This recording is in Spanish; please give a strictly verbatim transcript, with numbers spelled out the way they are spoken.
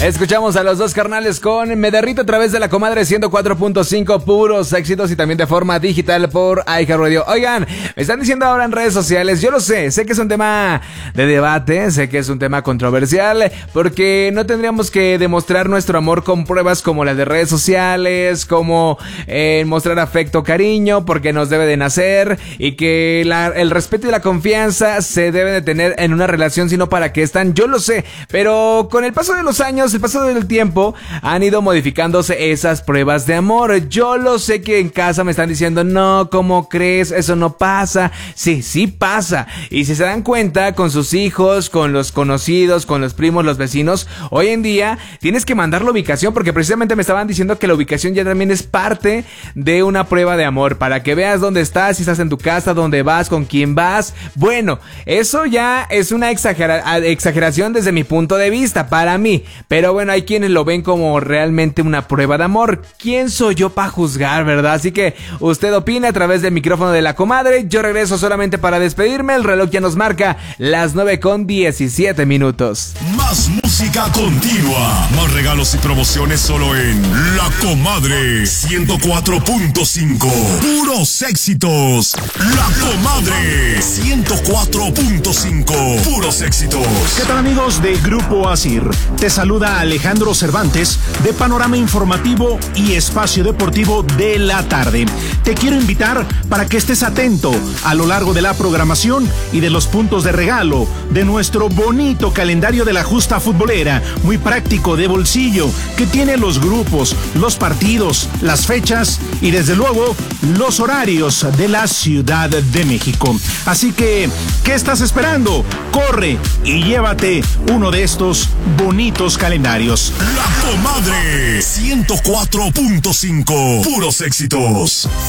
Escuchamos a los dos carnales con Me Derrito a través de la comadre ciento cuatro punto cinco, puros éxitos y también de forma digital por iHeartRadio. Oigan, me están diciendo ahora en redes sociales, yo lo sé, sé que es un tema de debate, sé que es un tema controversial, porque no tendríamos que demostrar nuestro amor con pruebas como las de redes sociales, como eh, mostrar afecto, cariño, porque nos debe de nacer y que la, el respeto y la confianza se deben de tener en una relación, sino para que están, yo lo sé, pero con el paso de los años, el paso del tiempo, han ido modificándose esas pruebas de amor. Yo lo sé que en casa me están diciendo, no, ¿cómo crees? Eso no pasa. Sí, sí pasa. Y si se dan cuenta, con sus hijos, con los conocidos, con los primos, los vecinos, hoy en día tienes que mandar la ubicación, porque precisamente me estaban diciendo que la ubicación ya también es parte de una prueba de amor, para que veas dónde estás, si estás en tu casa, dónde vas, con quién vas. Bueno, eso ya es una exagera- exageración desde mi punto de vista, para mí. Pero bueno, hay quienes lo ven como realmente una prueba de amor. ¿Quién soy yo para juzgar, verdad? Así que usted opine a través del micrófono de la comadre. Yo regreso solamente para despedirme. El reloj ya nos marca las nueve con diecisiete minutos. Más música continua. Más regalos y promociones solo en La Comadre ciento cuatro punto cinco. Puros éxitos. La Comadre ciento cuatro punto cinco. Puros éxitos. ¿Qué tal, amigos de Grupo Asir? Te saluda Alejandro Cervantes de Panorama Informativo y Espacio Deportivo de la Tarde. Te quiero invitar para que estés atento a lo largo de la programación y de los puntos de regalo de nuestro bonito calendario de la justa futbolera, muy práctico, de bolsillo, que tiene los grupos, los partidos, las fechas y desde luego los horarios de la Ciudad de México. Así que, ¿qué estás esperando? Corre y llévate uno de estos bonitos calendarios. La Comadre ciento cuatro punto cinco. Puros éxitos.